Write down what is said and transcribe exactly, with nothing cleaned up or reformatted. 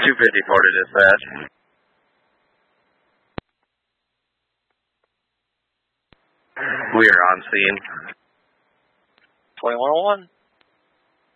two fifty-four to dispatch. We are on scene. twenty-one oh one.